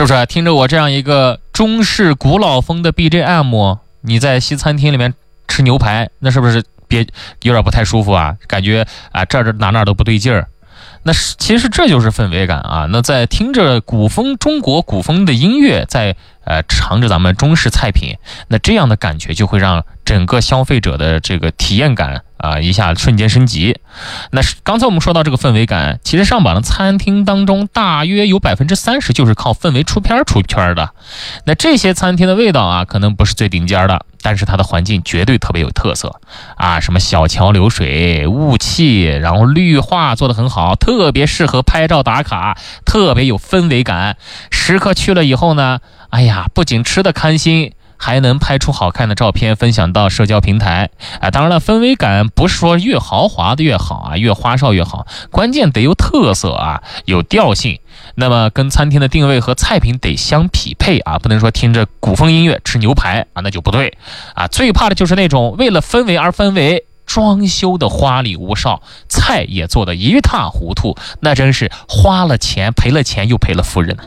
是不是？听着我这样一个中式古老风的 BGM， 你在西餐厅里面吃牛排，那是不是有点不太舒服啊？感觉啊这哪都不对劲儿。那其实这就是氛围感啊。那在听着中国古风的音乐，在尝着咱们中式菜品，那这样的感觉就会让整个消费者的这个体验感一下瞬间升级。那刚才我们说到这个氛围感，其实上榜的餐厅当中，大约有30%就是靠氛围出圈的。那这些餐厅的味道啊，可能不是最顶尖的，但是它的环境绝对特别有特色啊，什么小桥流水、雾气，然后绿化做得很好，特别适合拍照打卡，特别有氛围感。食客去了以后呢，哎呀，不仅吃得开心，还能拍出好看的照片分享到社交平台啊！当然了，氛围感不是说越豪华的越好啊，越花哨越好，关键得有特色啊，有调性。那么跟餐厅的定位和菜品得相匹配啊，不能说听着古风音乐吃牛排啊，那就不对啊。最怕的就是那种为了氛围而氛围，装修的花里胡哨，菜也做得一塌糊涂，那真是花了钱赔了钱又赔了夫人。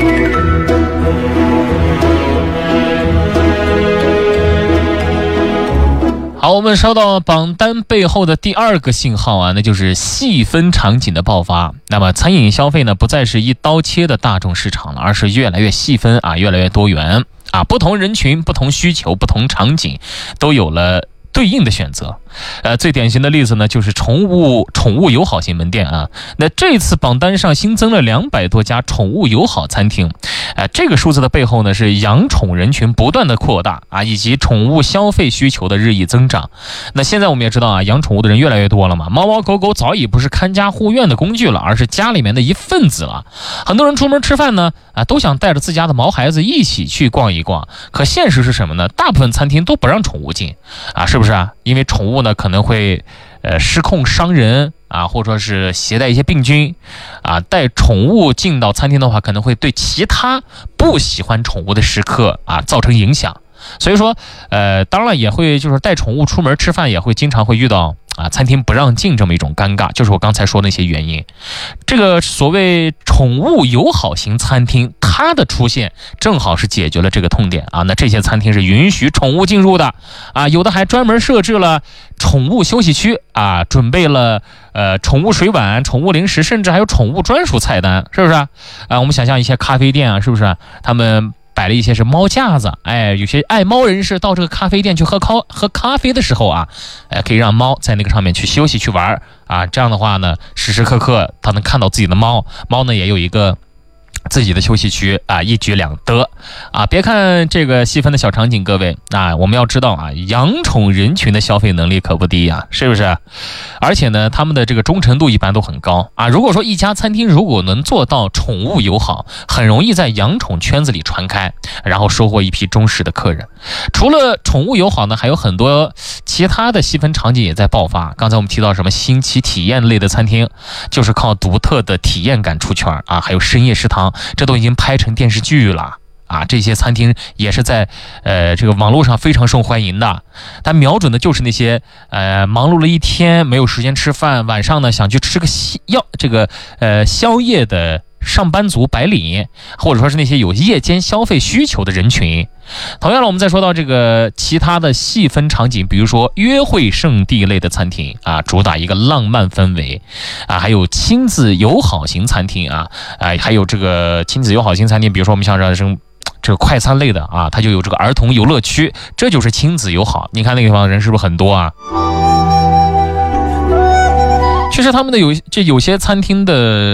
好，我们说到榜单背后的第二个信号啊，那就是细分场景的爆发。那么餐饮消费呢，不再是一刀切的大众市场了，而是越来越细分啊，越来越多元啊，不同人群、不同需求、不同场景都有了对应的选择。最典型的例子呢，就是宠物友好型门店啊。那这次榜单上新增了200多家宠物友好餐厅，这个数字的背后呢，是养宠人群不断的扩大啊，以及宠物消费需求的日益增长。那现在我们也知道啊，养宠物的人越来越多了嘛，猫猫狗狗早已不是看家护院的工具了，而是家里面的一份子了。很多人出门吃饭呢，都想带着自家的毛孩子一起去逛一逛，可现实是什么呢？大部分餐厅都不让宠物进啊，是不是啊？因为宠物呢可能会失控伤人啊，或者说是携带一些病菌啊，带宠物进到餐厅的话，可能会对其他不喜欢宠物的食客啊造成影响。所以说当然也会就是带宠物出门吃饭，也会经常会遇到餐厅不让进这么一种尴尬，就是我刚才说的那些原因。这个所谓宠物友好型餐厅，它的出现正好是解决了这个痛点啊。那这些餐厅是允许宠物进入的啊，有的还专门设置了宠物休息区啊，准备了宠物水碗、宠物零食，甚至还有宠物专属菜单，是不是啊？我们想象一些咖啡店啊，是不是他们摆了一些是猫架子，有些爱猫人士到这个咖啡店去喝咖啡的时候啊，可以让猫在那个上面去休息去玩啊，这样的话呢，时时刻刻它能看到自己的猫呢也有一个自己的休息区啊，一举两得啊！别看这个细分的小场景，各位啊，我们要知道啊，养宠人群的消费能力可不低啊，是不是？而且呢，他们的这个忠诚度一般都很高啊。如果说一家餐厅如果能做到宠物友好，很容易在养宠圈子里传开，然后收获一批忠实的客人。除了宠物友好呢，还有很多其他的细分场景也在爆发。刚才我们提到什么新奇体验类的餐厅，就是靠独特的体验感出圈啊，还有深夜食堂。这都已经拍成电视剧了啊！这些餐厅也是在这个网络上非常受欢迎的。它瞄准的就是那些忙碌了一天没有时间吃饭，晚上呢想去吃个宵夜的上班族白领，或者说是那些有夜间消费需求的人群。同样了，我们再说到这个其他的细分场景，比如说约会圣地类的餐厅啊，主打一个浪漫氛围啊，还有亲子友好型餐厅啊，还有这个亲子友好型餐厅，比如说我们像这个快餐类的啊，它就有这个儿童游乐区，这就是亲子友好。你看那个地方人是不是很多啊？其实他们的有些餐厅的